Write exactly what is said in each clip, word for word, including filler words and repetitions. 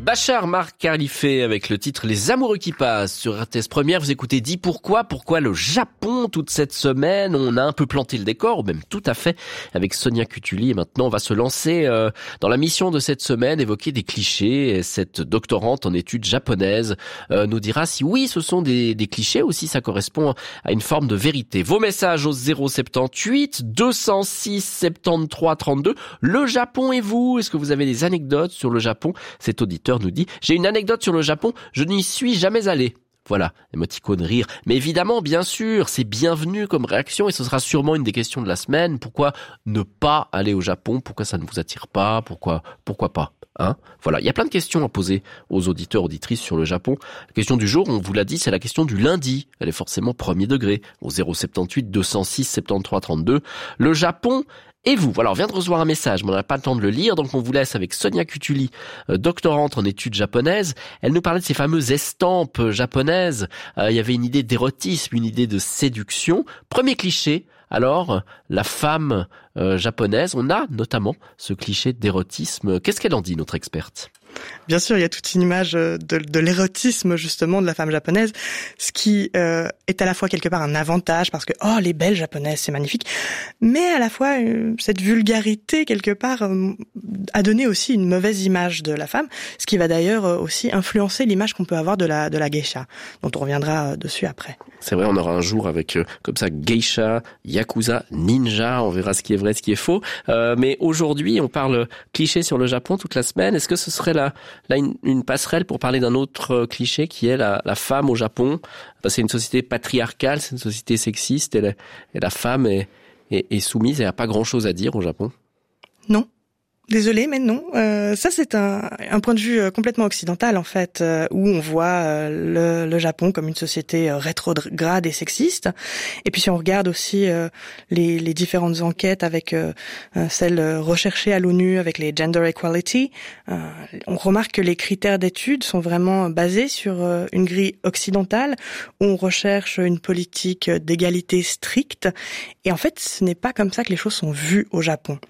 Bachar Mar Khalife avec le titre Les Amoureux qui passent sur R T S Première. Vous écoutez Dis pourquoi, pourquoi le Japon toute cette semaine. On a un peu planté le décor, ou même tout à fait, avec Sonia Cutuli. Et maintenant, on va se lancer euh, dans la mission de cette semaine, évoquer des clichés. Et cette doctorante en études japonaises euh, nous dira si oui, ce sont des, des clichés ou si ça correspond à une forme de vérité. Vos messages au zéro soixante-dix-huit deux cent six soixante-treize trente-deux. Le Japon et vous, est-ce que vous avez des anecdotes sur le Japon? Cet auditeur nous dit « J'ai une anecdote sur le Japon, je n'y suis jamais allé ». Voilà, émoticône rire. Mais évidemment, bien sûr, c'est bienvenu comme réaction et ce sera sûrement une des questions de la semaine. Pourquoi ne pas aller au Japon? Pourquoi ça ne vous attire pas? Pourquoi, pourquoi pas? Hein? Voilà, il y a plein de questions à poser aux auditeurs, auditrices sur le Japon. La question du jour, on vous l'a dit, c'est la question du lundi. Elle est forcément premier degré, au zéro soixante-dix-huit deux cent six soixante-treize trente-deux. Le Japon et vous. Voilà, on vient de recevoir un message, mais on n'a pas le temps de le lire, donc on vous laisse avec Sonia Cutuli, euh, doctorante en études japonaises. Elle nous parlait de ces fameuses estampes japonaises. Euh, il y avait une idée d'érotisme, une idée de séduction. Premier cliché, alors, la femme euh, japonaise, on a notamment ce cliché d'érotisme. Qu'est-ce qu'elle en dit, notre experte ? Bien sûr, il y a toute une image de, de l'érotisme justement de la femme japonaise, ce qui euh, est à la fois quelque part un avantage parce que oh les belles japonaises c'est magnifique, mais à la fois euh, cette vulgarité quelque part euh, a donné aussi une mauvaise image de la femme, ce qui va d'ailleurs euh, aussi influencer l'image qu'on peut avoir de la de la geisha, dont on reviendra euh, dessus après. C'est vrai, on aura un jour avec euh, comme ça geisha, yakuza, ninja, on verra ce qui est vrai, ce qui est faux. Euh, mais aujourd'hui, on parle cliché sur le Japon toute la semaine. Est-ce que ce serait la Là, une, une passerelle pour parler d'un autre cliché qui est la, la femme au Japon. C'est une société patriarcale, c'est une société sexiste et la, et la femme est, est, est soumise et n'a pas grand-chose à dire au Japon. Non. Désolée, mais non. Euh, ça, c'est un, un point de vue complètement occidental, en fait, euh, où on voit euh, le, le Japon comme une société euh, rétrograde et sexiste. Et puis, si on regarde aussi euh, les, les différentes enquêtes avec euh, celles recherchées à l'ONU avec les gender equality, euh, on remarque que les critères d'études sont vraiment basés sur euh, une grille occidentale où on recherche une politique d'égalité stricte. Et en fait, ce n'est pas comme ça que les choses sont vues au Japon.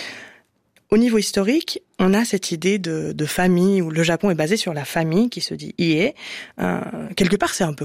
Au niveau historique, on a cette idée de, de famille où le Japon est basé sur la famille qui se dit ie. Euh, quelque part, c'est un peu